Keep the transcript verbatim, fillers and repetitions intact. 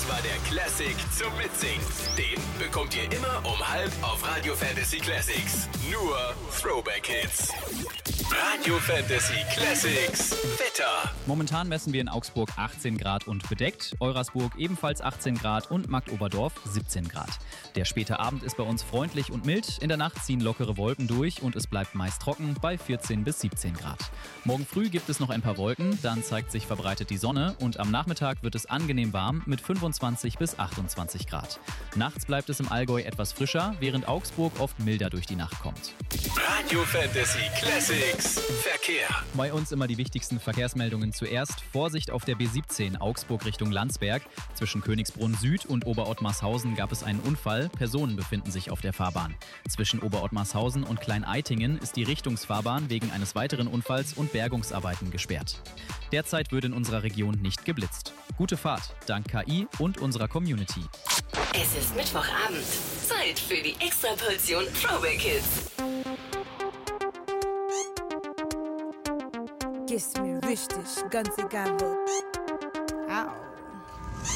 Das war der Classic zum Mitsingen. Den bekommt ihr immer um halb auf Radio Fantasy Classics. Nur Throwback Hits. Radio Fantasy Classics Wetter. Momentan messen wir in Augsburg achtzehn Grad und bedeckt, Eurasburg ebenfalls achtzehn Grad und Marktoberdorf siebzehn Grad. Der späte Abend ist bei uns freundlich und mild, in der Nacht ziehen lockere Wolken durch und es bleibt meist trocken bei vierzehn bis siebzehn Grad. Morgen früh gibt es noch ein paar Wolken, dann zeigt sich verbreitet die Sonne und am Nachmittag wird es angenehm warm mit fünfundzwanzig bis achtundzwanzig Grad. Nachts bleibt es im Allgäu etwas frischer, während Augsburg oft milder durch die Nacht kommt. Radio Fantasy Classics Verkehr. Bei uns immer die wichtigsten Verkehrsmeldungen zuerst. Vorsicht auf der B siebzehn Augsburg Richtung Landsberg. Zwischen Königsbrunn Süd und Oberottmarshausen gab es einen Unfall. Personen befinden sich auf der Fahrbahn. Zwischen Oberottmarshausen und Klein-Eitingen ist die Richtungsfahrbahn wegen eines weiteren Unfalls und Bergungsarbeiten gesperrt. Derzeit wird in unserer Region nicht geblitzt. Gute Fahrt, dank K I und unserer Community. Es ist Mittwochabend. Zeit für die Extraportion Throwback Hits. Gehst mir richtig, ganz egal wo. Au.